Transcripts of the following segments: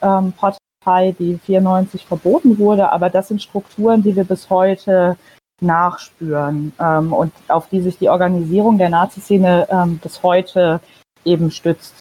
Partei, die 1994 verboten wurde, aber das sind Strukturen, die wir bis heute nachspüren und auf die sich die Organisierung der Nazi-Szene bis heute eben stützt.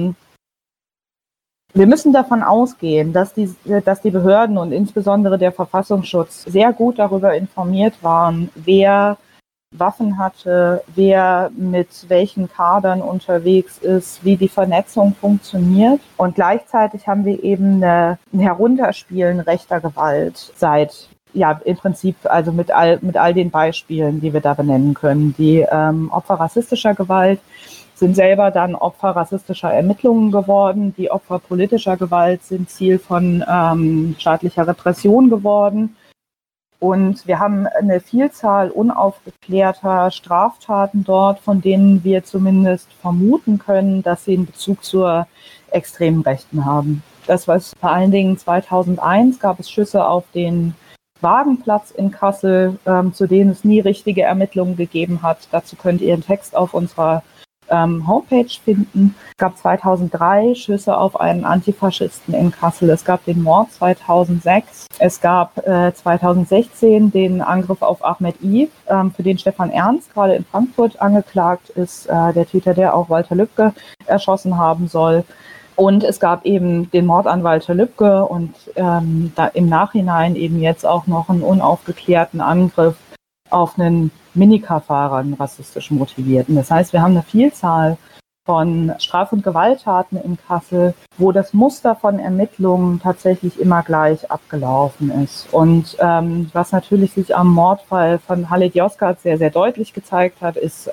Wir müssen davon ausgehen, dass die Behörden und insbesondere der Verfassungsschutz sehr gut darüber informiert waren, wer Waffen hatte, wer mit welchen Kadern unterwegs ist, wie die Vernetzung funktioniert. Und gleichzeitig haben wir eben ein Herunterspielen rechter Gewalt seit, ja, im Prinzip, also mit all den Beispielen, die wir da benennen können. Die Opfer rassistischer Gewalt sind selber dann Opfer rassistischer Ermittlungen geworden. Die Opfer politischer Gewalt sind Ziel von staatlicher Repression geworden. Und wir haben eine Vielzahl unaufgeklärter Straftaten dort, von denen wir zumindest vermuten können, dass sie einen Bezug zur extremen Rechten haben. Das, was vor allen Dingen 2001 gab es Schüsse auf den Wagenplatz in Kassel, zu denen es nie richtige Ermittlungen gegeben hat. Dazu könnt ihr einen Text auf unserer Homepage finden. Es gab 2003 Schüsse auf einen Antifaschisten in Kassel. Es gab den Mord 2006. Es gab 2016 den Angriff auf Ahmed I., für den Stefan Ernst gerade in Frankfurt angeklagt ist, der Täter, der auch Walter Lübcke erschossen haben soll. Und es gab eben den Mord an Walter Lübcke und da im Nachhinein eben jetzt auch noch einen unaufgeklärten Angriff auf einen Minicar-Fahrer, einen rassistisch motivierten. Das heißt, wir haben eine Vielzahl von Straf- und Gewalttaten in Kassel, wo das Muster von Ermittlungen tatsächlich immer gleich abgelaufen ist. Und was natürlich sich am Mordfall von Halit Yozgat sehr, sehr deutlich gezeigt hat, ist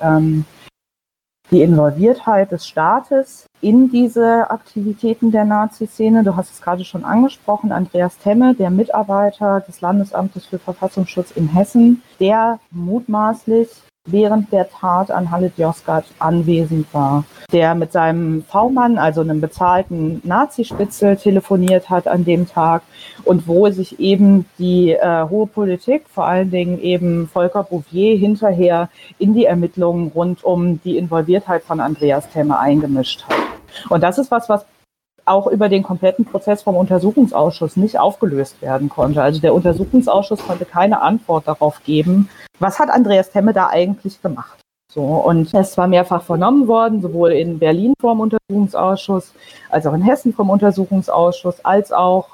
die Involviertheit des Staates in diese Aktivitäten der Nazi-Szene. Du hast es gerade schon angesprochen, Andreas Temme, der Mitarbeiter des Landesamtes für Verfassungsschutz in Hessen, der mutmaßlich während der Tat an Halit Yozgat anwesend war, der mit seinem V-Mann, also einem bezahlten Nazi-Spitzel, telefoniert hat an dem Tag und wo sich eben die hohe Politik, vor allen Dingen eben Volker Bouffier, hinterher in die Ermittlungen rund um die Involviertheit von Andreas Temme eingemischt hat. Und das ist was auch über den kompletten Prozess vom Untersuchungsausschuss nicht aufgelöst werden konnte. Also der Untersuchungsausschuss konnte keine Antwort darauf geben, was hat Andreas Temme da eigentlich gemacht. So, und er ist zwar mehrfach vernommen worden, sowohl in Berlin vom Untersuchungsausschuss, als auch in Hessen vom Untersuchungsausschuss, als auch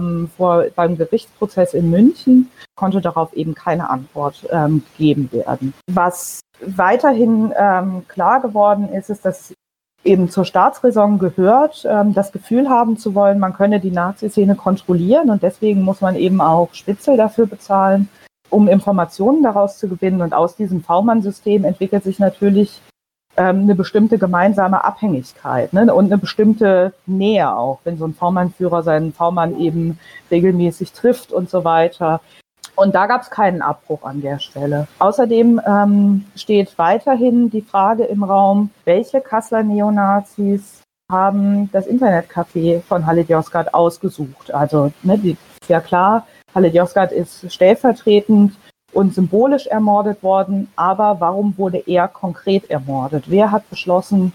beim Gerichtsprozess in München, konnte darauf eben keine Antwort gegeben werden. Was weiterhin klar geworden ist, ist, dass eben zur Staatsräson gehört, das Gefühl haben zu wollen, man könne die Nazi-Szene kontrollieren und deswegen muss man eben auch Spitzel dafür bezahlen, um Informationen daraus zu gewinnen. Und aus diesem V-Mann-System entwickelt sich natürlich eine bestimmte gemeinsame Abhängigkeit, ne? Und eine bestimmte Nähe auch, wenn so ein V-Mann-Führer seinen V-Mann eben regelmäßig trifft und so weiter. Und da gab es keinen Abbruch an der Stelle. Außerdem steht weiterhin die Frage im Raum, welche Kasseler Neonazis haben das Internetcafé von Halit Yozgat ausgesucht. Also ist ja klar, Halit Yozgat ist stellvertretend und symbolisch ermordet worden, aber warum wurde er konkret ermordet? Wer hat beschlossen,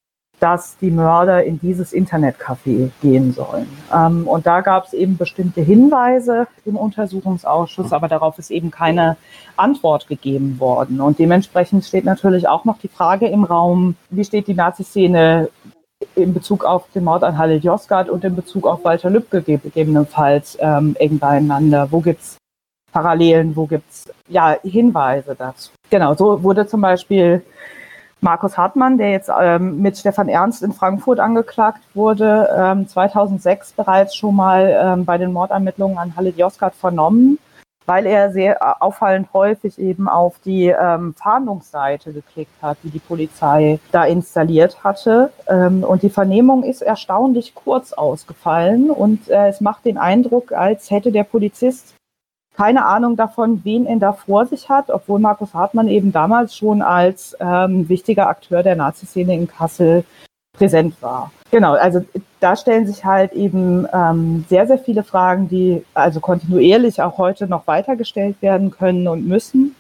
dass die Mörder in dieses Internetcafé gehen sollen? Und da gab es eben bestimmte Hinweise im Untersuchungsausschuss, aber darauf ist eben keine Antwort gegeben worden. Und dementsprechend steht natürlich auch noch die Frage im Raum, wie steht die Nazi-Szene in Bezug auf den Mord an Halit Yozgat und in Bezug auf Walter Lübcke gegebenenfalls eng beieinander? Wo gibt's Parallelen, wo gibt's Hinweise dazu? Genau, so wurde zum Beispiel Markus Hartmann, der jetzt mit Stefan Ernst in Frankfurt angeklagt wurde, 2006 bereits schon mal bei den Mordermittlungen an Halit Yozgat vernommen, weil er sehr auffallend häufig eben auf die Fahndungsseite geklickt hat, die die Polizei da installiert hatte. Und die Vernehmung ist erstaunlich kurz ausgefallen und es macht den Eindruck, als hätte der Polizist keine Ahnung davon, wen er da vor sich hat, obwohl Markus Hartmann eben damals schon als wichtiger Akteur der Nazi-Szene in Kassel präsent war. Genau, also da stellen sich halt eben sehr, sehr viele Fragen, die also kontinuierlich auch heute noch weitergestellt werden können und müssen.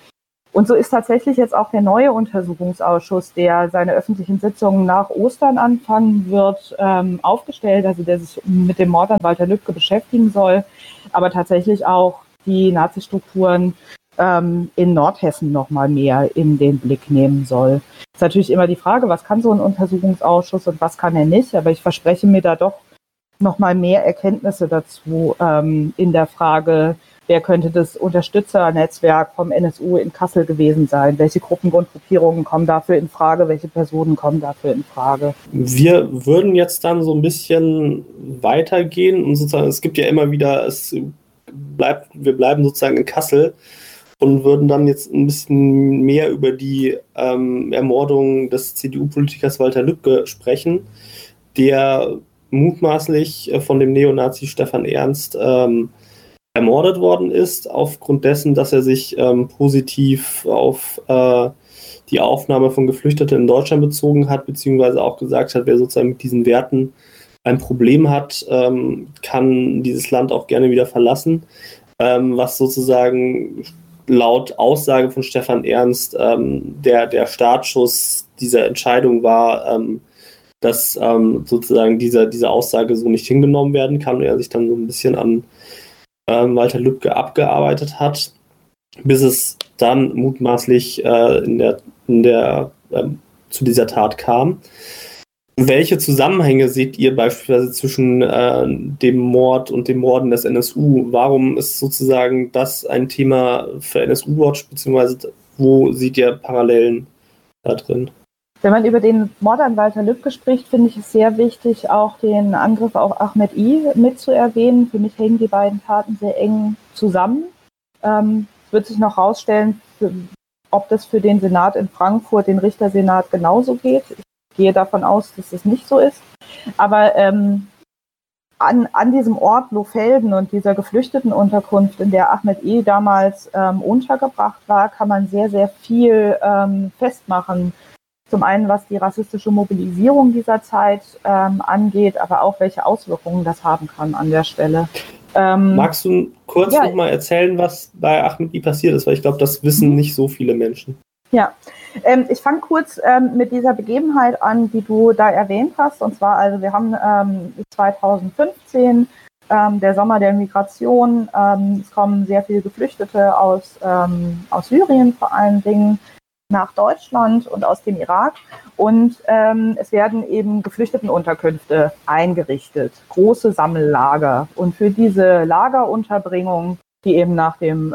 Und so ist tatsächlich jetzt auch der neue Untersuchungsausschuss, der seine öffentlichen Sitzungen nach Ostern anfangen wird, aufgestellt, also der sich mit dem Mord an Walter Lübcke beschäftigen soll, aber tatsächlich auch die Nazi-Strukturen in Nordhessen noch mal mehr in den Blick nehmen soll. Ist natürlich immer die Frage, was kann so ein Untersuchungsausschuss und was kann er nicht, aber ich verspreche mir da doch noch mal mehr Erkenntnisse dazu in der Frage, wer könnte das Unterstützernetzwerk vom NSU in Kassel gewesen sein? Welche Gruppen und Gruppierungen kommen dafür in Frage? Welche Personen kommen dafür in Frage? Wir würden jetzt dann so ein bisschen weitergehen und sozusagen, es gibt ja immer wieder, wir bleiben sozusagen in Kassel und würden dann jetzt ein bisschen mehr über die Ermordung des CDU-Politikers Walter Lübcke sprechen, der mutmaßlich von dem Neonazi Stefan Ernst ermordet worden ist, aufgrund dessen, dass er sich positiv auf die Aufnahme von Geflüchteten in Deutschland bezogen hat, beziehungsweise auch gesagt hat, wer sozusagen mit diesen Werten ein Problem hat, kann dieses Land auch gerne wieder verlassen, was sozusagen laut Aussage von Stefan Ernst der Startschuss dieser Entscheidung war, dass sozusagen diese Aussage so nicht hingenommen werden kann und er sich dann so ein bisschen an Walter Lübcke abgearbeitet hat, bis es dann mutmaßlich zu dieser Tat kam. Welche Zusammenhänge seht ihr beispielsweise zwischen dem Mord und dem Morden des NSU? Warum ist sozusagen das ein Thema für NSU-Watch, beziehungsweise wo seht ihr Parallelen da drin? Wenn man über den Mord an Walter Lübcke spricht, finde ich es sehr wichtig, auch den Angriff auf Ahmed I. mitzuerwähnen. Für mich hängen die beiden Taten sehr eng zusammen. Es wird sich noch herausstellen, ob das für den Senat in Frankfurt, den Richtersenat, genauso geht. Ich gehe davon aus, dass es nicht so ist. Aber an diesem Ort Lohfelden und dieser Geflüchtetenunterkunft, in der Ahmed I. damals untergebracht war, kann man sehr, sehr viel festmachen. Zum einen, was die rassistische Mobilisierung dieser Zeit angeht, aber auch, welche Auswirkungen das haben kann an der Stelle. Magst du kurz nochmal erzählen, was bei Ahmed I. passiert ist? Weil ich glaube, das wissen nicht so viele Menschen. Ja, ich fange kurz mit dieser Begebenheit an, die du da erwähnt hast. Und zwar, also wir haben 2015, der Sommer der Migration. Es kommen sehr viele Geflüchtete aus Syrien vor allen Dingen nach Deutschland und aus dem Irak. Und es werden eben Geflüchtetenunterkünfte eingerichtet, große Sammellager. Und für diese Lagerunterbringung, die eben nach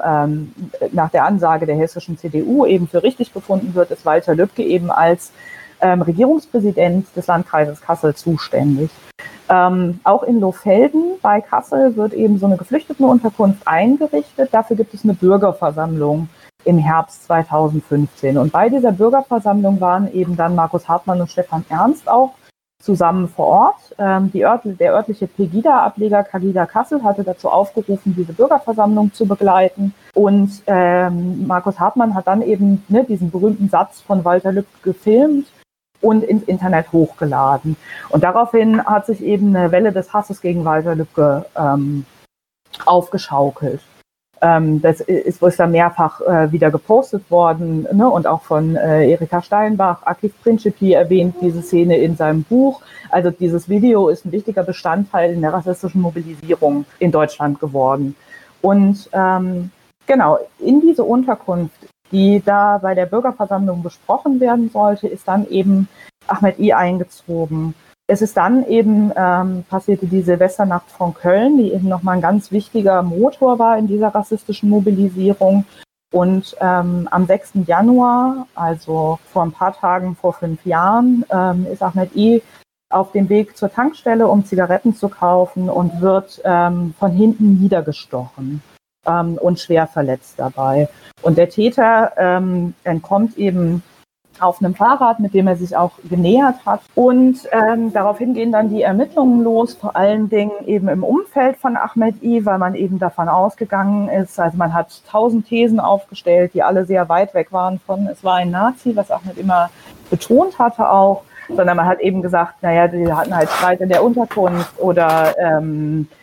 der Ansage der hessischen CDU eben für richtig befunden wird, ist Walter Lübcke eben als Regierungspräsident des Landkreises Kassel zuständig. Auch in Lohfelden bei Kassel wird eben so eine Geflüchtetenunterkunft eingerichtet. Dafür gibt es eine Bürgerversammlung im Herbst 2015. Und bei dieser Bürgerversammlung waren eben dann Markus Hartmann und Stefan Ernst auch zusammen vor Ort. Der örtliche Pegida-Ableger Cagida Kassel hatte dazu aufgerufen, diese Bürgerversammlung zu begleiten. Und Markus Hartmann hat dann eben diesen berühmten Satz von Walter Lübcke gefilmt und ins Internet hochgeladen. Und daraufhin hat sich eben eine Welle des Hasses gegen Walter Lübcke aufgeschaukelt. Das ist dann mehrfach wieder gepostet worden, ne? Und auch von Erika Steinbach, Akif Principi erwähnt diese Szene in seinem Buch. Also dieses Video ist ein wichtiger Bestandteil in der rassistischen Mobilisierung in Deutschland geworden. Und genau, in diese Unterkunft, die da bei der Bürgerversammlung besprochen werden sollte, ist dann eben Ahmed I. eingezogen. Es ist dann eben passierte die Silvesternacht von Köln, die eben nochmal ein ganz wichtiger Motor war in dieser rassistischen Mobilisierung. Und am 6. Januar, also vor ein paar Tagen, vor 5 Jahren, ist Ahmed I. auf dem Weg zur Tankstelle, um Zigaretten zu kaufen und wird von hinten niedergestochen und schwer verletzt dabei. Und der Täter entkommt eben auf einem Fahrrad, mit dem er sich auch genähert hat. Und daraufhin gehen dann die Ermittlungen los, vor allen Dingen eben im Umfeld von Ahmed I., weil man eben davon ausgegangen ist, also man hat 1000 Thesen aufgestellt, die alle sehr weit weg waren von, es war ein Nazi, was Ahmed immer betont hatte auch, sondern man hat eben gesagt, naja, die hatten halt Streit in der Unterkunft oder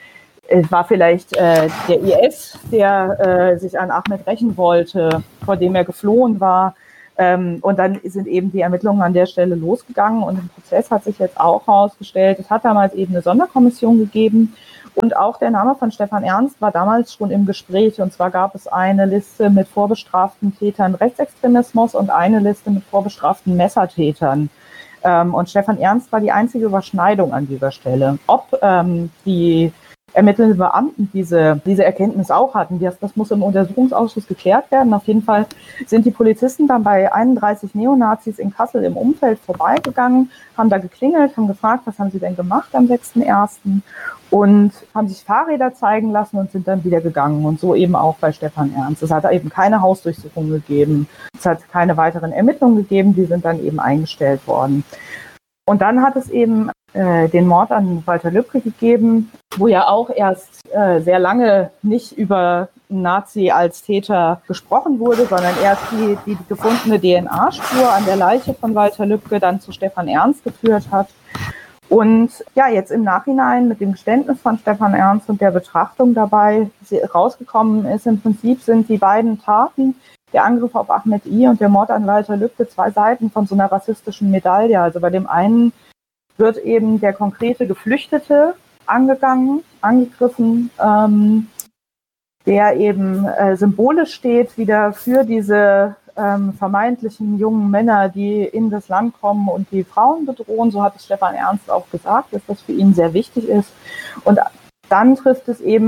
Es war vielleicht der IS, der sich an Ahmed rächen wollte, vor dem er geflohen war. Und dann sind eben die Ermittlungen an der Stelle losgegangen und im Prozess hat sich jetzt auch herausgestellt, es hat damals eben eine Sonderkommission gegeben und auch der Name von Stefan Ernst war damals schon im Gespräch und zwar gab es eine Liste mit vorbestraften Tätern Rechtsextremismus und eine Liste mit vorbestraften Messertätern. Und Stefan Ernst war die einzige Überschneidung an dieser Stelle. Ob die ermittelnde Beamten diese Erkenntnis auch hatten. Das muss im Untersuchungsausschuss geklärt werden. Auf jeden Fall sind die Polizisten dann bei 31 Neonazis in Kassel im Umfeld vorbeigegangen, haben da geklingelt, haben gefragt, was haben sie denn gemacht am 6.1. und haben sich Fahrräder zeigen lassen und sind dann wieder gegangen. Und so eben auch bei Stefan Ernst. Es hat eben keine Hausdurchsuchung gegeben. Es hat keine weiteren Ermittlungen gegeben. Die sind dann eben eingestellt worden. Und dann hat es eben den Mord an Walter Lübcke gegeben, wo ja auch erst sehr lange nicht über Nazi als Täter gesprochen wurde, sondern erst die gefundene DNA-Spur an der Leiche von Walter Lübcke dann zu Stefan Ernst geführt hat. Und ja, jetzt im Nachhinein mit dem Geständnis von Stefan Ernst und der Betrachtung dabei rausgekommen ist, im Prinzip sind die beiden Taten, der Angriff auf Ahmed I. und der Mord an Walter Lübcke, zwei Seiten von so einer rassistischen Medaille. Also bei dem einen wird eben der konkrete Geflüchtete angegriffen, der eben symbolisch steht wieder für diese vermeintlichen jungen Männer, die in das Land kommen und die Frauen bedrohen. So hat es Stefan Ernst auch gesagt, dass das für ihn sehr wichtig ist. Und dann trifft es eben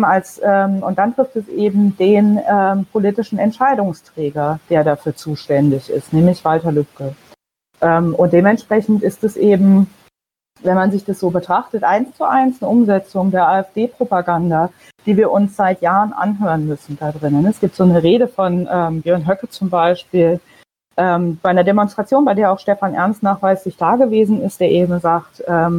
den politischen Entscheidungsträger, der dafür zuständig ist, nämlich Walter Lübcke. Und dementsprechend ist es eben, wenn man sich das so betrachtet, 1:1 eine Umsetzung der AfD-Propaganda, die wir uns seit Jahren anhören müssen da drinnen. Es gibt so eine Rede von Björn Höcke zum Beispiel, bei einer Demonstration, bei der auch Stefan Ernst nachweislich da gewesen ist, der eben sagt,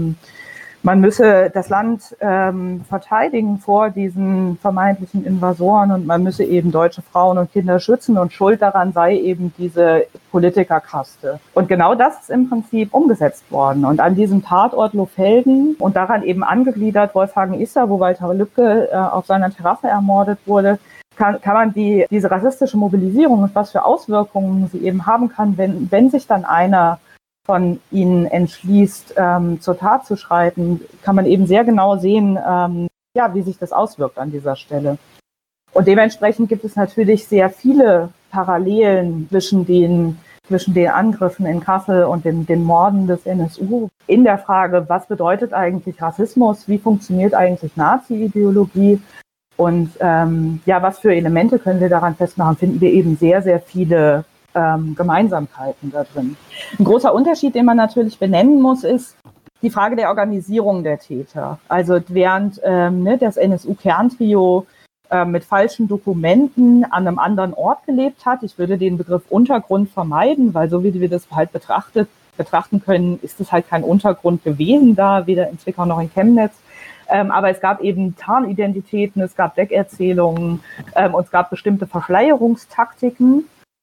man müsse das Land verteidigen vor diesen vermeintlichen Invasoren und man müsse eben deutsche Frauen und Kinder schützen und schuld daran sei eben diese Politikerkaste. Und genau das ist im Prinzip umgesetzt worden. Und an diesem Tatort Lohfelden und daran eben angegliedert Wolfhagen-Isar, wo Walter Lübcke auf seiner Terrasse ermordet wurde, kann man diese rassistische Mobilisierung und was für Auswirkungen sie eben haben kann, wenn sich dann einer von ihnen entschließt, zur Tat zu schreiten, kann man eben sehr genau sehen, wie sich das auswirkt an dieser Stelle. Und dementsprechend gibt es natürlich sehr viele Parallelen zwischen den Angriffen in Kassel und den Morden des NSU in der Frage, was bedeutet eigentlich Rassismus, wie funktioniert eigentlich Nazi-Ideologie und was für Elemente können wir daran festmachen, finden wir eben sehr, sehr viele Gemeinsamkeiten da drin. Ein großer Unterschied, den man natürlich benennen muss, ist die Frage der Organisierung der Täter. Also während das NSU-Kerntrio mit falschen Dokumenten an einem anderen Ort gelebt hat, ich würde den Begriff Untergrund vermeiden, weil so wie wir das halt betrachten können, ist es halt kein Untergrund gewesen da, weder in Zwickau noch in Chemnitz. Aber es gab eben Tarnidentitäten, es gab Deckerzählungen und es gab bestimmte Verschleierungstaktiken.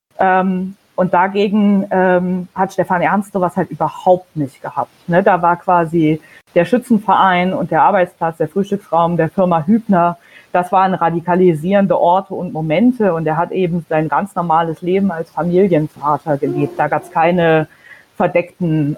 Und dagegen hat Stefan Ernst sowas halt überhaupt nicht gehabt. Ne? Da war quasi der Schützenverein und der Arbeitsplatz, der Frühstücksraum der Firma Hübner, das waren radikalisierende Orte und Momente und er hat eben sein ganz normales Leben als Familienvater gelebt. Da gab es keine verdeckten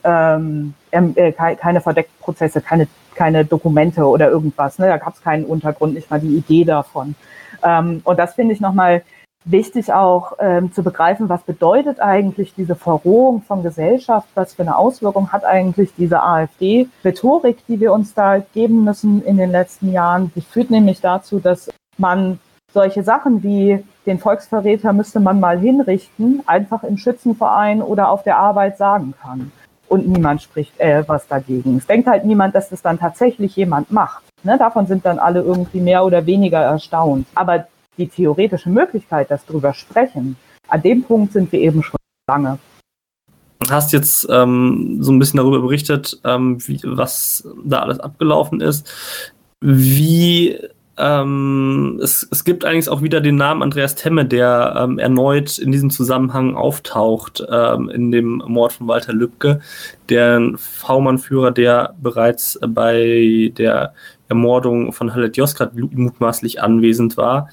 Prozesse, keine Dokumente oder irgendwas. Ne? Da gab es keinen Untergrund, nicht mal die Idee davon. Und das finde ich nochmal wichtig auch zu begreifen, was bedeutet eigentlich diese Verrohung von Gesellschaft, was für eine Auswirkung hat eigentlich diese AfD-Rhetorik, die wir uns da geben müssen in den letzten Jahren. Die führt nämlich dazu, dass man solche Sachen wie den Volksverräter müsste man mal hinrichten, einfach im Schützenverein oder auf der Arbeit sagen kann. Und niemand spricht was dagegen. Es denkt halt niemand, dass das dann tatsächlich jemand macht. Ne? Davon sind dann alle irgendwie mehr oder weniger erstaunt. Aber die theoretische Möglichkeit, dass drüber sprechen, an dem Punkt sind wir eben schon lange. Du hast jetzt so ein bisschen darüber berichtet, was da alles abgelaufen ist. Wie es gibt eigentlich auch wieder den Namen Andreas Temme, der erneut in diesem Zusammenhang auftaucht, in dem Mord von Walter Lübcke, der V-Mann-Führer, der bereits bei der Ermordung von Halit Yozgat mutmaßlich anwesend war.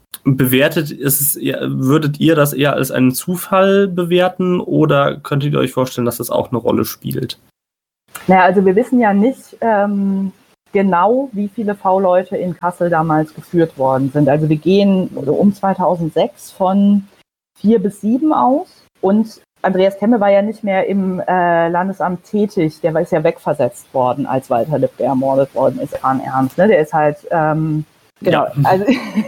Würdet ihr das eher als einen Zufall bewerten oder könntet ihr euch vorstellen, dass das auch eine Rolle spielt? Naja, also wir wissen ja nicht genau, wie viele V-Leute in Kassel damals geführt worden sind. Also wir gehen um 2006 von 4 bis 7 aus. Und Andreas Temme war ja nicht mehr im Landesamt tätig. Der ist ja wegversetzt worden, als Walter Lübcke ermordet worden ist, Kahn Ernst. Ne? Der ist halt, genau. Ja. Also,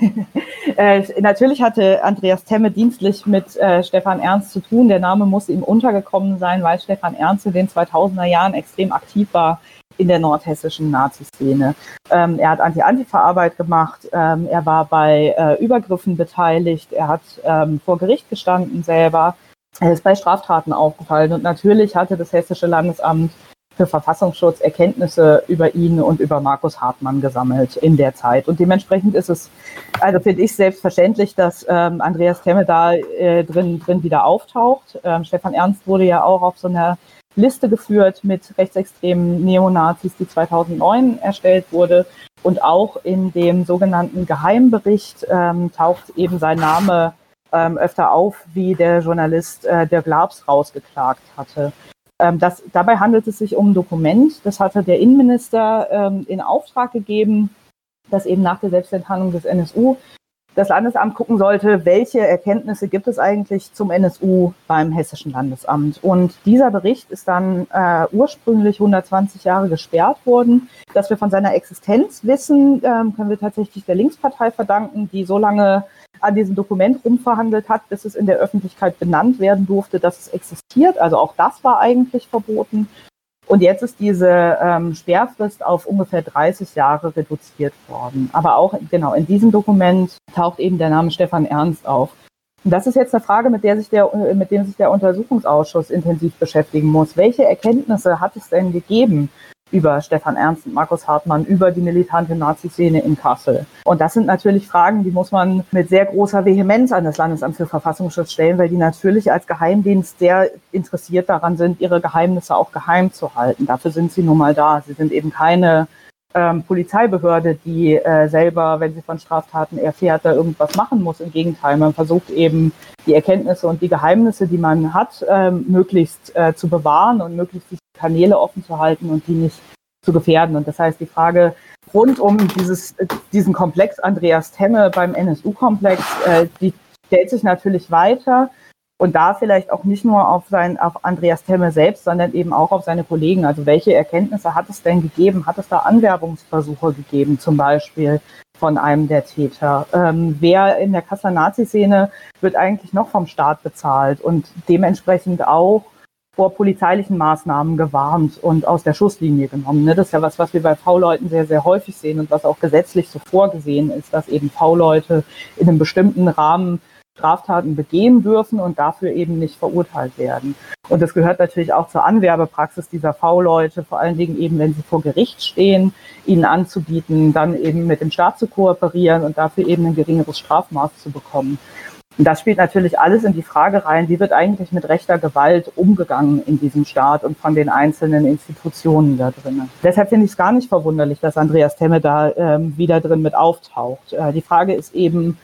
natürlich hatte Andreas Temme dienstlich mit Stefan Ernst zu tun. Der Name muss ihm untergekommen sein, weil Stefan Ernst in den 2000er Jahren extrem aktiv war in der nordhessischen Nazi-Szene. Er hat Anti-Antifa-Arbeit gemacht, er war bei Übergriffen beteiligt, er hat vor Gericht gestanden selber, er ist bei Straftaten aufgefallen und natürlich hatte das Hessische Landesamt für Verfassungsschutz Erkenntnisse über ihn und über Markus Hartmann gesammelt in der Zeit. Und dementsprechend ist es, also finde ich selbstverständlich, dass Andreas Temme da drin wieder auftaucht. Stefan Ernst wurde ja auch auf so einer Liste geführt mit rechtsextremen Neonazis, die 2009 erstellt wurde. Und auch in dem sogenannten Geheimbericht taucht eben sein Name öfter auf, wie der Journalist Dirk Labs rausgeklagt hatte. Dabei handelt es sich um ein Dokument, das hatte der Innenminister in Auftrag gegeben, dass eben nach der Selbstenttarnung des NSU das Landesamt gucken sollte, welche Erkenntnisse gibt es eigentlich zum NSU beim Hessischen Landesamt. Und dieser Bericht ist dann ursprünglich 120 Jahre gesperrt worden. Dass wir von seiner Existenz wissen, können wir tatsächlich der Linkspartei verdanken, die so lange an diesem Dokument rumverhandelt hat, bis es in der Öffentlichkeit benannt werden durfte, dass es existiert. Also auch das war eigentlich verboten. Und jetzt ist diese Sperrfrist auf ungefähr 30 Jahre reduziert worden. Aber auch genau in diesem Dokument taucht eben der Name Stefan Ernst auf. Und das ist jetzt eine Frage, mit dem sich der Untersuchungsausschuss intensiv beschäftigen muss. Welche Erkenntnisse hat es denn gegeben über Stefan Ernst und Markus Hartmann, über die militante Nazi-Szene in Kassel? Und das sind natürlich Fragen, die muss man mit sehr großer Vehemenz an das Landesamt für Verfassungsschutz stellen, weil die natürlich als Geheimdienst sehr interessiert daran sind, ihre Geheimnisse auch geheim zu halten. Dafür sind sie nun mal da. Sie sind eben keine Polizeibehörde, die selber, wenn sie von Straftaten erfährt, da irgendwas machen muss. Im Gegenteil, man versucht eben die Erkenntnisse und die Geheimnisse, die man hat, möglichst zu bewahren und möglichst die Kanäle offen zu halten und die nicht zu gefährden. Und das heißt, die Frage rund um diesen Komplex Andreas Temme beim NSU-Komplex, die stellt sich natürlich weiter. Und da vielleicht auch nicht nur auf Andreas Temme selbst, sondern eben auch auf seine Kollegen. Also welche Erkenntnisse hat es denn gegeben? Hat es da Anwerbungsversuche gegeben, zum Beispiel von einem der Täter? Wer in der Kasseler Nazi-Szene wird eigentlich noch vom Staat bezahlt und dementsprechend auch vor polizeilichen Maßnahmen gewarnt und aus der Schusslinie genommen? Ne? Das ist ja was wir bei V-Leuten sehr, sehr häufig sehen und was auch gesetzlich so vorgesehen ist, dass eben V-Leute in einem bestimmten Rahmen Straftaten begehen dürfen und dafür eben nicht verurteilt werden. Und das gehört natürlich auch zur Anwerbepraxis dieser V-Leute, vor allen Dingen eben, wenn sie vor Gericht stehen, ihnen anzubieten, dann eben mit dem Staat zu kooperieren und dafür eben ein geringeres Strafmaß zu bekommen. Und das spielt natürlich alles in die Frage rein, wie wird eigentlich mit rechter Gewalt umgegangen in diesem Staat und von den einzelnen Institutionen da drin. Deshalb finde ich es gar nicht verwunderlich, dass Andreas Temme da wieder drin mit auftaucht. Die Frage ist eben,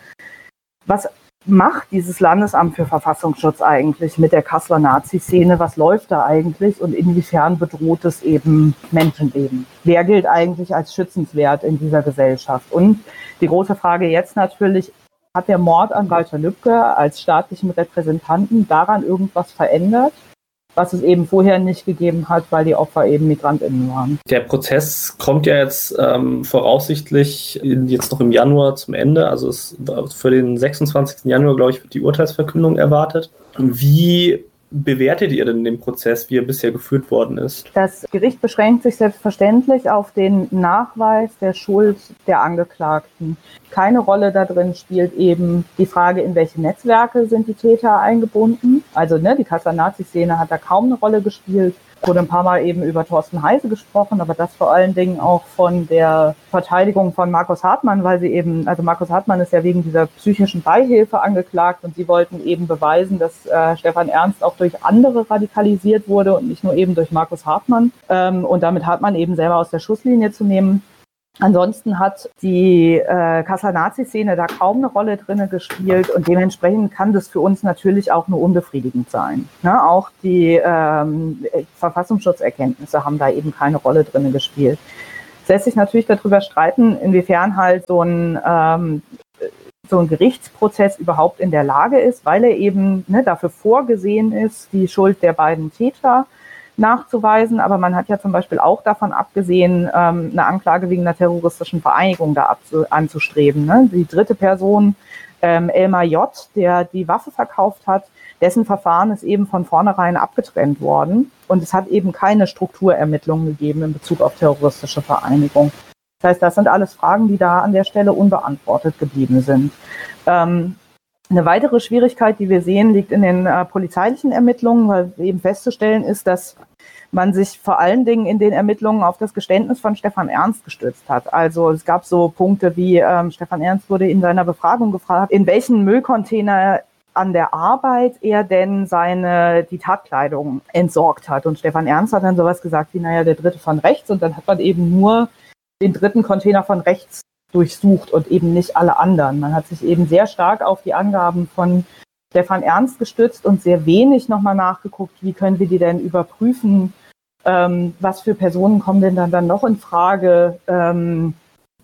was macht dieses Landesamt für Verfassungsschutz eigentlich mit der Kasseler Nazi-Szene? Was läuft da eigentlich und inwiefern bedroht es eben Menschenleben? Wer gilt eigentlich als schützenswert in dieser Gesellschaft? Und die große Frage jetzt natürlich, hat der Mord an Walter Lübcke als staatlichen Repräsentanten daran irgendwas verändert, was es eben vorher nicht gegeben hat, weil die Opfer eben MigrantInnen waren? Der Prozess kommt ja jetzt voraussichtlich jetzt noch im Januar zum Ende. Also für den 26. Januar, glaube ich, wird die Urteilsverkündung erwartet. Wie bewertet ihr denn den Prozess, wie er bisher geführt worden ist? Das Gericht beschränkt sich selbstverständlich auf den Nachweis der Schuld der Angeklagten. Keine Rolle da drin spielt eben die Frage, in welche Netzwerke sind die Täter eingebunden. Also die Kasseler Nazi-Szene hat da kaum eine Rolle gespielt. Wurde ein paar Mal eben über Thorsten Heise gesprochen, aber das vor allen Dingen auch von der Verteidigung von Markus Hartmann, weil sie eben, also Markus Hartmann ist ja wegen dieser psychischen Beihilfe angeklagt und sie wollten eben beweisen, dass Stefan Ernst auch durch andere radikalisiert wurde und nicht nur eben durch Markus Hartmann und damit Hartmann eben selber aus der Schusslinie zu nehmen. Ansonsten hat die Kasseler Nazi-Szene da kaum eine Rolle drin gespielt und dementsprechend kann das für uns natürlich auch nur unbefriedigend sein. Ne? Auch die Verfassungsschutzerkenntnisse haben da eben keine Rolle drin gespielt. Es lässt sich natürlich darüber streiten, inwiefern halt so ein Gerichtsprozess überhaupt in der Lage ist, weil er eben dafür vorgesehen ist, die Schuld der beiden Täter nachzuweisen, aber man hat ja zum Beispiel auch davon abgesehen, eine Anklage wegen einer terroristischen Vereinigung da anzustreben. Ne? Die dritte Person, Elmar J., der die Waffe verkauft hat, dessen Verfahren ist eben von vornherein abgetrennt worden und es hat eben keine Strukturermittlungen gegeben in Bezug auf terroristische Vereinigung. Das heißt, das sind alles Fragen, die da an der Stelle unbeantwortet geblieben sind. Eine weitere Schwierigkeit, die wir sehen, liegt in den polizeilichen Ermittlungen, weil eben festzustellen ist, dass man sich vor allen Dingen in den Ermittlungen auf das Geständnis von Stefan Ernst gestützt hat. Also es gab so Punkte wie Stefan Ernst wurde in seiner Befragung gefragt, in welchen Müllcontainer an der Arbeit er denn die Tatkleidung entsorgt hat. Und Stefan Ernst hat dann sowas gesagt wie, naja, der dritte von rechts. Und dann hat man eben nur den dritten Container von rechts durchsucht und eben nicht alle anderen. Man hat sich eben sehr stark auf die Angaben von Stefan Ernst gestützt und sehr wenig nochmal nachgeguckt, wie können wir die denn überprüfen, was für Personen kommen denn dann noch in Frage, in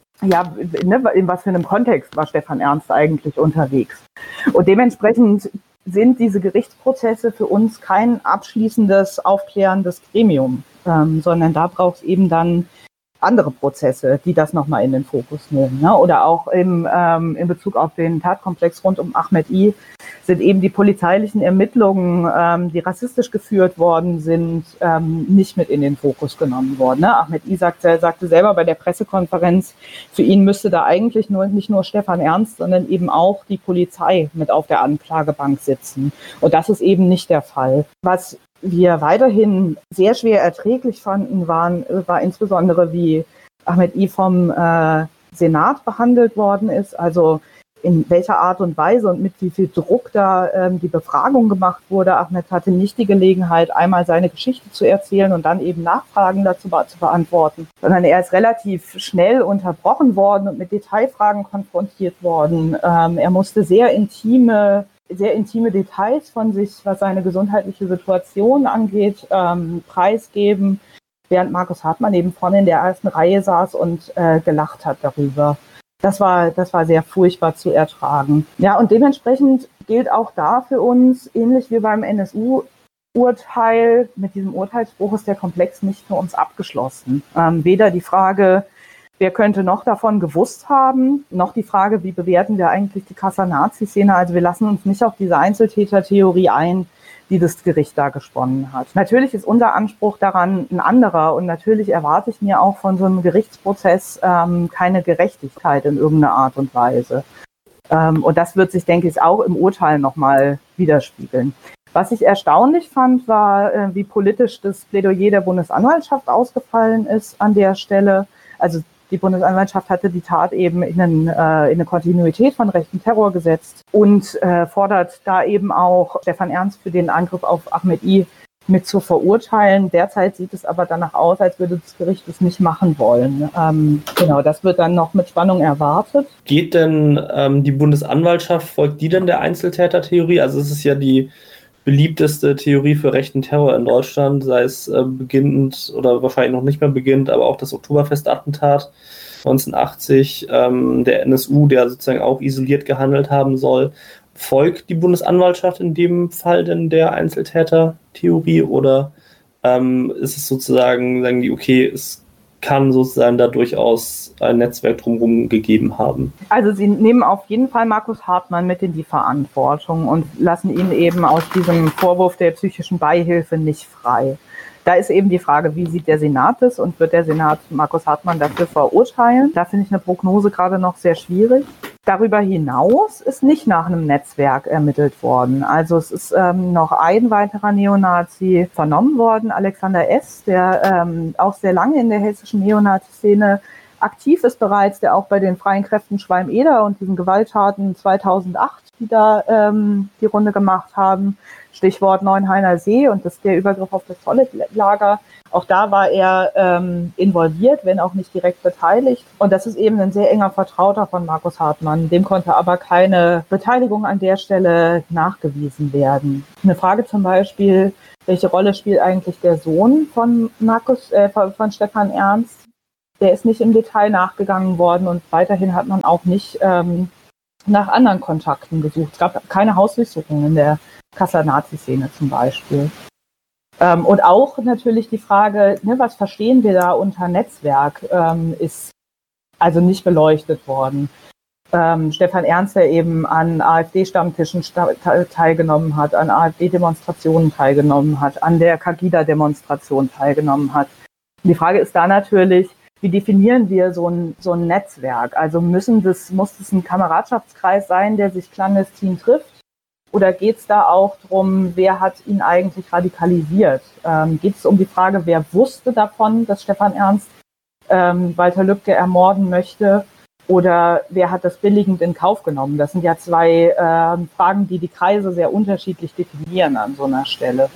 was für einem Kontext war Stefan Ernst eigentlich unterwegs. Und dementsprechend sind diese Gerichtsprozesse für uns kein abschließendes, aufklärendes Gremium, sondern da braucht es eben dann andere Prozesse, die das nochmal in den Fokus nehmen. Ne? Oder auch in Bezug auf den Tatkomplex rund um Ahmed I. sind eben die polizeilichen Ermittlungen, die rassistisch geführt worden sind, nicht mit in den Fokus genommen worden. Ne? Ahmed I. sagte selber bei der Pressekonferenz, für ihn müsste da eigentlich nicht nur Stefan Ernst, sondern eben auch die Polizei mit auf der Anklagebank sitzen. Und das ist eben nicht der Fall. Was wir weiterhin sehr schwer erträglich fanden, war insbesondere, wie Ahmed I. vom Senat behandelt worden ist, also in welcher Art und Weise und mit wie viel Druck da die Befragung gemacht wurde. Ahmed hatte nicht die Gelegenheit, einmal seine Geschichte zu erzählen und dann eben Nachfragen dazu zu beantworten, sondern er ist relativ schnell unterbrochen worden und mit Detailfragen konfrontiert worden. Er musste sehr intime Details von sich, was seine gesundheitliche Situation angeht, preisgeben, während Markus Hartmann eben vorne in der ersten Reihe saß und gelacht hat darüber. Das war sehr furchtbar zu ertragen. Ja, und dementsprechend gilt auch da für uns, ähnlich wie beim NSU-Urteil, mit diesem Urteilsspruch ist der Komplex nicht für uns abgeschlossen. Weder die Frage, wer könnte noch davon gewusst haben, noch die Frage, wie bewerten wir eigentlich die Kasseler Nazi-Szene. Also wir lassen uns nicht auf diese Einzeltäter-Theorie ein, die das Gericht da gesponnen hat. Natürlich ist unser Anspruch daran ein anderer und natürlich erwarte ich mir auch von so einem Gerichtsprozess keine Gerechtigkeit in irgendeiner Art und Weise. Und das wird sich, denke ich, auch im Urteil nochmal widerspiegeln. Was ich erstaunlich fand, war, wie politisch das Plädoyer der Bundesanwaltschaft ausgefallen ist an der Stelle. Also die Bundesanwaltschaft hatte die Tat eben in eine Kontinuität von rechtem Terror gesetzt und fordert da eben auch Stefan Ernst für den Angriff auf Ahmed I. mit zu verurteilen. Derzeit sieht es aber danach aus, als würde das Gericht es nicht machen wollen. Genau, das wird dann noch mit Spannung erwartet. Geht denn die Bundesanwaltschaft, folgt die denn der Einzeltäter-Theorie? Also es ist ja die beliebteste Theorie für rechten Terror in Deutschland, sei es beginnend oder wahrscheinlich noch nicht mehr beginnt, aber auch das Oktoberfest-Attentat 1980, der NSU, der sozusagen auch isoliert gehandelt haben soll. Folgt die Bundesanwaltschaft in dem Fall denn der Einzeltäter-Theorie oder ist es sozusagen, sagen die, okay, es kann sozusagen da durchaus ein Netzwerk drumherum gegeben haben? Also sie nehmen auf jeden Fall Markus Hartmann mit in die Verantwortung und lassen ihn eben aus diesem Vorwurf der psychischen Beihilfe nicht frei. Da ist eben die Frage, wie sieht der Senat das und wird der Senat Markus Hartmann dafür verurteilen? Da finde ich eine Prognose gerade noch sehr schwierig. Darüber hinaus ist nicht nach einem Netzwerk ermittelt worden. Also es ist noch ein weiterer Neonazi vernommen worden, Alexander S., der auch sehr lange in der hessischen Neonazi-Szene aktiv ist bereits, der auch bei den Freien Kräften Schwalm-Eder und diesen Gewalttaten 2008, die da die Runde gemacht haben, Stichwort Neuenhainer See und der Übergriff auf das Zollet-Lager. Auch da war er involviert, wenn auch nicht direkt beteiligt. Und das ist eben ein sehr enger Vertrauter von Markus Hartmann. Dem konnte aber keine Beteiligung an der Stelle nachgewiesen werden. Eine Frage zum Beispiel, welche Rolle spielt eigentlich der Sohn von von Stefan Ernst? Der ist nicht im Detail nachgegangen worden und weiterhin hat man auch nicht nach anderen Kontakten gesucht. Es gab keine Hausdurchsuchungen in der Kasseler Nazi-Szene zum Beispiel. Und auch natürlich die Frage, was verstehen wir da unter Netzwerk, ist also nicht beleuchtet worden. Stefan Ernst, der eben an AfD-Stammtischen teilgenommen hat, an AfD-Demonstrationen teilgenommen hat, an der Cagida-Demonstration teilgenommen hat. Und die Frage ist da natürlich, wie definieren wir so ein Netzwerk? Also muss es ein Kameradschaftskreis sein, der sich clandestin trifft? Oder geht es da auch darum, wer hat ihn eigentlich radikalisiert? Geht es um die Frage, wer wusste davon, dass Stefan Ernst Walter Lübcke ermorden möchte? Oder wer hat das billigend in Kauf genommen? Das sind ja zwei Fragen, die Kreise sehr unterschiedlich definieren an so einer Stelle.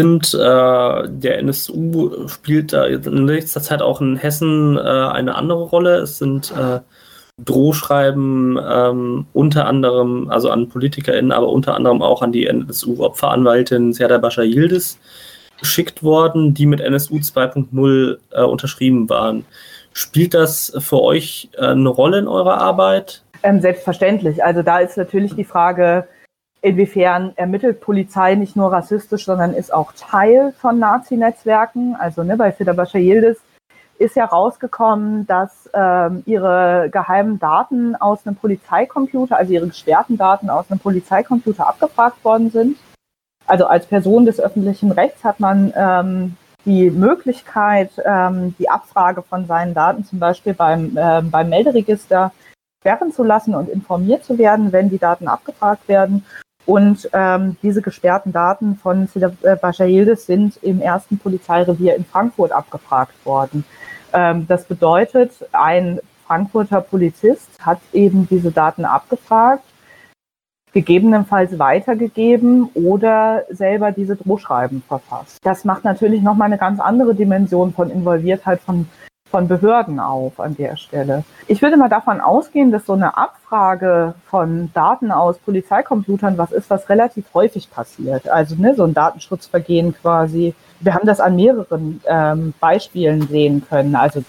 Der NSU spielt da in letzter Zeit auch in Hessen eine andere Rolle. Es sind Drohschreiben unter anderem, also an PolitikerInnen, aber unter anderem auch an die NSU-Opferanwältin Serdar Bascha Yildiz geschickt worden, die mit NSU 2.0 unterschrieben waren. Spielt das für euch eine Rolle in eurer Arbeit? Selbstverständlich. Also da ist natürlich die Frage, inwiefern ermittelt Polizei nicht nur rassistisch, sondern ist auch Teil von Nazi-Netzwerken. Also bei Serdar Bascha Yildiz ist ja rausgekommen, dass ihre geheimen Daten aus einem Polizeicomputer, also ihre gesperrten Daten aus einem Polizeicomputer abgefragt worden sind. Also als Person des öffentlichen Rechts hat man die Möglichkeit, die Abfrage von seinen Daten zum Beispiel beim Melderegister sperren zu lassen und informiert zu werden, wenn die Daten abgefragt werden. Und diese gesperrten Daten von Serdar Bascha Yildiz sind im ersten Polizeirevier in Frankfurt abgefragt worden. Das bedeutet, ein Frankfurter Polizist hat eben diese Daten abgefragt, gegebenenfalls weitergegeben oder selber diese Drohschreiben verfasst. Das macht natürlich nochmal eine ganz andere Dimension von Involviertheit von Behörden auf an der Stelle. Ich würde mal davon ausgehen, dass so eine Abfrage von Daten aus Polizeicomputern was ist, was relativ häufig passiert. Also so ein Datenschutzvergehen quasi. Wir haben das an mehreren Beispielen sehen können. Also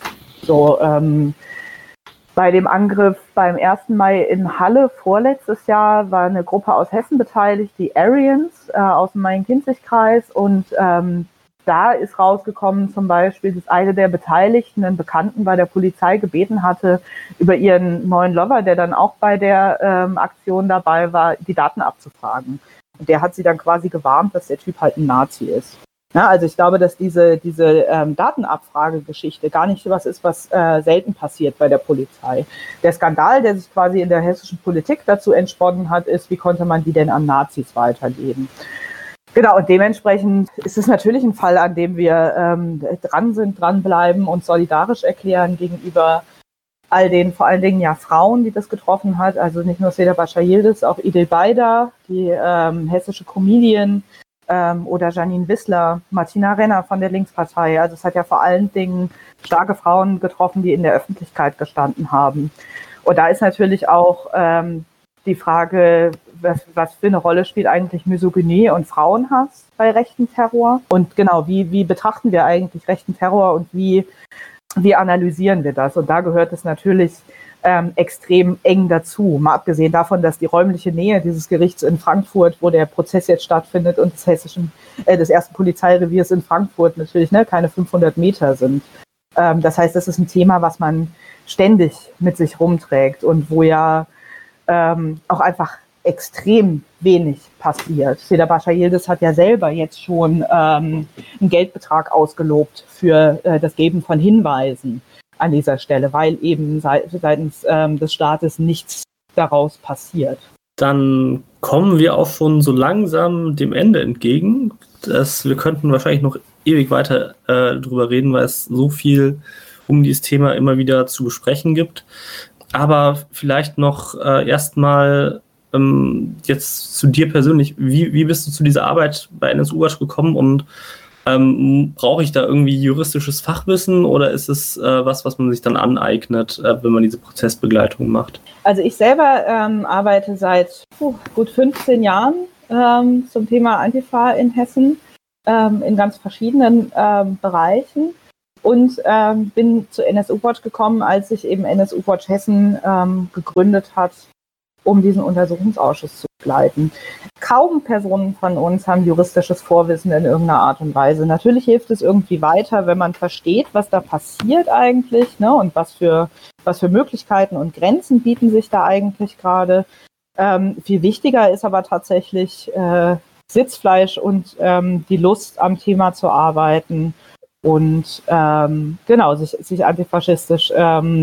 bei dem Angriff beim 1. Mai in Halle vorletztes Jahr war eine Gruppe aus Hessen beteiligt, die Aryans aus dem Main-Kinzig-Kreis. Und da ist rausgekommen zum Beispiel, dass eine der Beteiligten, einen Bekannten bei der Polizei gebeten hatte, über ihren neuen Lover, der dann auch bei der Aktion dabei war, die Daten abzufragen. Und der hat sie dann quasi gewarnt, dass der Typ halt ein Nazi ist. Ja, also ich glaube, dass diese Datenabfragegeschichte gar nicht was ist, was selten passiert bei der Polizei. Der Skandal, der sich quasi in der hessischen Politik dazu entsponnen hat, ist, wie konnte man die denn an Nazis weitergeben? Genau, und dementsprechend ist es natürlich ein Fall, an dem wir dranbleiben und solidarisch erklären gegenüber all den, vor allen Dingen ja Frauen, die das getroffen hat. Also nicht nur Serdar Bascha Yildiz, auch Idil Beider, die hessische Comedian, oder Janine Wissler, Martina Renner von der Linkspartei. Also es hat ja vor allen Dingen starke Frauen getroffen, die in der Öffentlichkeit gestanden haben. Und da ist natürlich auch die Frage, was für eine Rolle spielt eigentlich Misogynie und Frauenhass bei rechten Terror? Und genau, wie betrachten wir eigentlich rechten Terror und wie analysieren wir das? Und da gehört es natürlich extrem eng dazu. Mal abgesehen davon, dass die räumliche Nähe dieses Gerichts in Frankfurt, wo der Prozess jetzt stattfindet, und des ersten Polizeireviers in Frankfurt natürlich keine 500 Meter sind. Das heißt, das ist ein Thema, was man ständig mit sich rumträgt und wo ja auch einfach extrem wenig passiert. Serdar Bascha Yildiz hat ja selber jetzt schon einen Geldbetrag ausgelobt für das Geben von Hinweisen an dieser Stelle, weil eben seitens des Staates nichts daraus passiert. Dann kommen wir auch schon so langsam dem Ende entgegen. Wir könnten wahrscheinlich noch ewig weiter drüber reden, weil es so viel um dieses Thema immer wieder zu besprechen gibt. Aber vielleicht noch erstmal jetzt zu dir persönlich. Wie bist du zu dieser Arbeit bei NSU Watch gekommen und brauche ich da irgendwie juristisches Fachwissen oder ist es was man sich dann aneignet, wenn man diese Prozessbegleitung macht? Also ich selber arbeite seit gut 15 Jahren zum Thema Antifa in Hessen in ganz verschiedenen Bereichen und bin zu NSU Watch gekommen, als sich eben NSU Watch Hessen gegründet hat, um diesen Untersuchungsausschuss zu begleiten. Kaum Personen von uns haben juristisches Vorwissen in irgendeiner Art und Weise. Natürlich hilft es irgendwie weiter, wenn man versteht, was da passiert eigentlich, ne, und was für Möglichkeiten und Grenzen bieten sich da eigentlich gerade. Viel wichtiger ist aber tatsächlich Sitzfleisch und die Lust am Thema zu arbeiten und sich antifaschistisch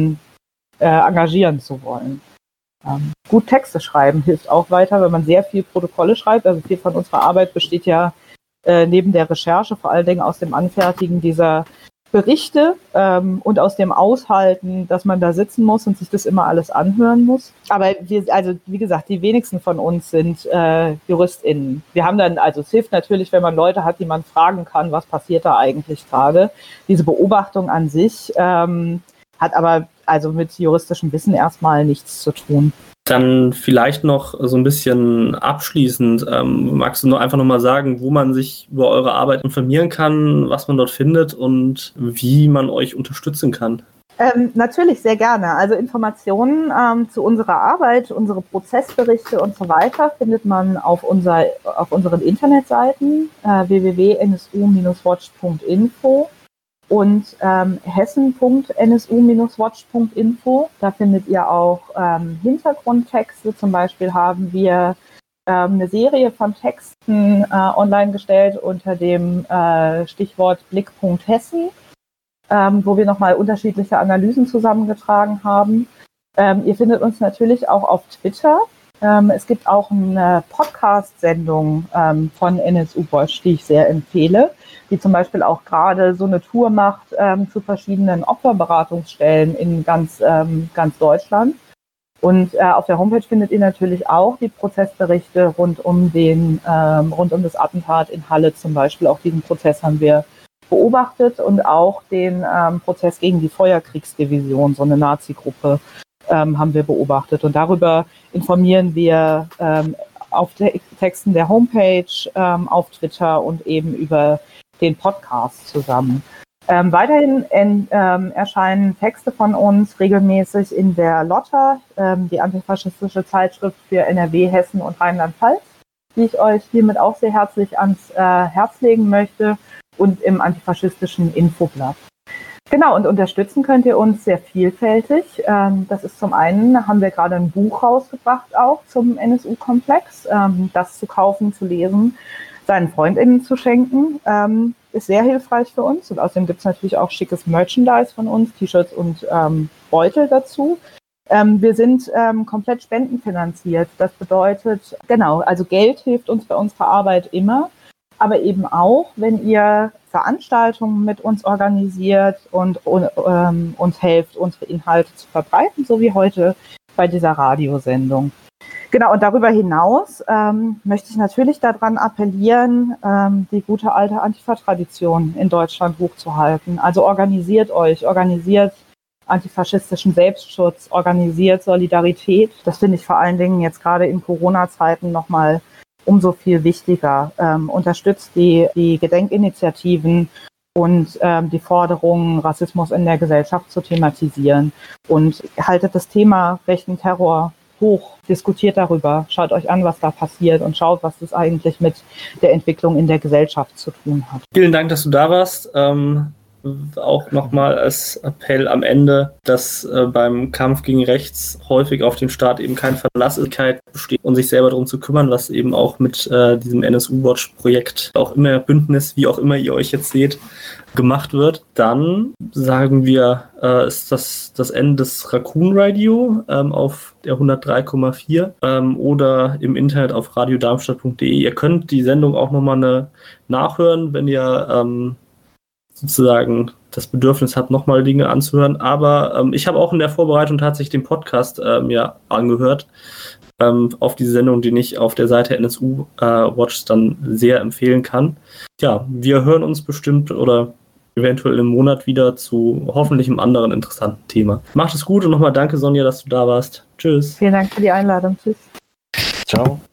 engagieren zu wollen. Gut Texte schreiben hilft auch weiter, wenn man sehr viel Protokolle schreibt. Also viel von unserer Arbeit besteht ja neben der Recherche vor allen Dingen aus dem Anfertigen dieser Berichte und aus dem Aushalten, dass man da sitzen muss und sich das immer alles anhören muss. Aber wie gesagt, die wenigsten von uns sind JuristInnen. Wir haben dann, also es hilft natürlich, wenn man Leute hat, die man fragen kann, was passiert da eigentlich gerade. Diese Beobachtung an sich hat aber also mit juristischem Wissen erstmal nichts zu tun. Dann vielleicht noch so ein bisschen abschließend, magst du nur einfach nochmal sagen, wo man sich über eure Arbeit informieren kann, was man dort findet und wie man euch unterstützen kann? Natürlich, sehr gerne. Also Informationen zu unserer Arbeit, unsere Prozessberichte und so weiter findet man auf unseren Internetseiten www.nsu-watch.info und hessen.nsu-watch.info. Da findet ihr auch Hintergrundtexte. Zum Beispiel haben wir eine Serie von Texten online gestellt unter dem Stichwort Blickpunkt Hessen, wo wir nochmal unterschiedliche Analysen zusammengetragen haben. Ihr findet uns natürlich auch auf Twitter. Es gibt auch eine Podcast-Sendung von NSU Watch, die ich sehr empfehle, die zum Beispiel auch gerade so eine Tour macht zu verschiedenen Opferberatungsstellen in ganz Deutschland. Und auf der Homepage findet ihr natürlich auch die Prozessberichte rund um das Attentat in Halle zum Beispiel. Auch diesen Prozess haben wir beobachtet und auch den Prozess gegen die Feuerkriegsdivision, so eine Nazi-Gruppe, haben wir beobachtet. Und darüber informieren wir auf Texten der Homepage, auf Twitter und eben über den Podcast zusammen. Weiterhin erscheinen Texte von uns regelmäßig in der Lotta, die antifaschistische Zeitschrift für NRW, Hessen und Rheinland-Pfalz, die ich euch hiermit auch sehr herzlich ans Herz legen möchte, und im antifaschistischen Infoblatt. Genau, und unterstützen könnt ihr uns sehr vielfältig. Das ist zum einen, haben wir gerade ein Buch rausgebracht auch zum NSU-Komplex. Das zu kaufen, zu lesen, seinen FreundInnen zu schenken, ist sehr hilfreich für uns. Und außerdem gibt es natürlich auch schickes Merchandise von uns, T-Shirts und Beutel dazu. Wir sind komplett spendenfinanziert. Das bedeutet, genau, also Geld hilft uns bei unserer Arbeit immer, aber eben auch, wenn ihr Veranstaltungen mit uns organisiert und uns helft, unsere Inhalte zu verbreiten, so wie heute bei dieser Radiosendung. Genau, und darüber hinaus möchte ich natürlich daran appellieren, die gute alte Antifa-Tradition in Deutschland hochzuhalten. Also organisiert euch, organisiert antifaschistischen Selbstschutz, organisiert Solidarität. Das finde ich vor allen Dingen jetzt gerade in Corona-Zeiten nochmal umso viel wichtiger. Unterstützt die Gedenkinitiativen und die Forderungen, Rassismus in der Gesellschaft zu thematisieren. Und haltet das Thema rechten Terror hoch, diskutiert darüber, schaut euch an, was da passiert und schaut, was das eigentlich mit der Entwicklung in der Gesellschaft zu tun hat. Vielen Dank, dass du da warst. auch nochmal als Appell am Ende, dass beim Kampf gegen rechts häufig auf den Staat eben keine Verlasslichkeit besteht und sich selber darum zu kümmern, was eben auch mit diesem NSU-Watch-Projekt, auch immer Bündnis, wie auch immer ihr euch jetzt seht, gemacht wird. Dann sagen wir, ist das Ende des Raccoon Radio auf der 103,4 oder im Internet auf radiodarmstadt.de. Ihr könnt die Sendung auch nochmal nachhören, wenn ihr sozusagen das Bedürfnis habt, nochmal Dinge anzuhören. Aber ich habe auch in der Vorbereitung tatsächlich den Podcast mir angehört auf diese Sendung, den ich auf der Seite NSU Watch dann sehr empfehlen kann. Ja, wir hören uns bestimmt oder eventuell im Monat wieder zu hoffentlich einem anderen interessanten Thema. Macht es gut und nochmal danke, Sonja, dass du da warst. Tschüss. Vielen Dank für die Einladung. Tschüss. Ciao.